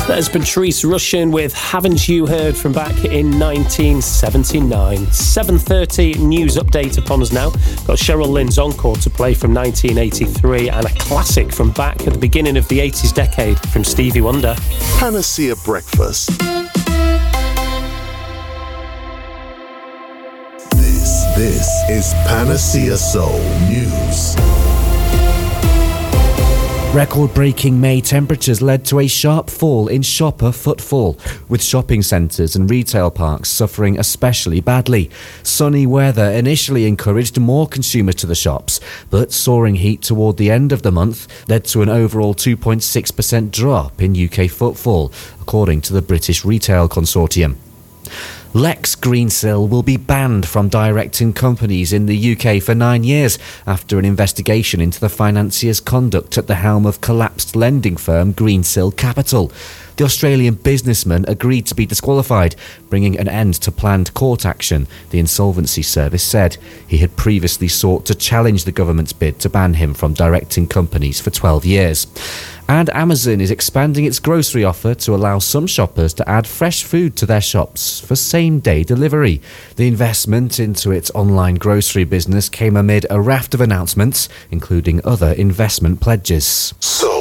There's Patrice Rushen with Haven't You Heard from back in 1979. 7:30 news update upon us now. Got Cheryl Lynn's Encore to play from 1983 and a classic from back at the beginning of the 80s decade from Stevie Wonder. Panacea Breakfast. This is Panacea Soul News. Record-breaking May temperatures led to a sharp fall in shopper footfall, with shopping centres and retail parks suffering especially badly. Sunny weather initially encouraged more consumers to the shops, but soaring heat toward the end of the month led to an overall 2.6% drop in UK footfall, according to the British Retail Consortium. Lex Greensill will be banned from directing companies in the UK for 9 years after an investigation into the financier's conduct at the helm of collapsed lending firm Greensill Capital. The Australian businessman agreed to be disqualified, bringing an end to planned court action, the Insolvency Service said. He had previously sought to challenge the government's bid to ban him from directing companies for 12 years. And Amazon is expanding its grocery offer to allow some shoppers to add fresh food to their shops for same-day delivery. The investment into its online grocery business came amid a raft of announcements, including other investment pledges. Soul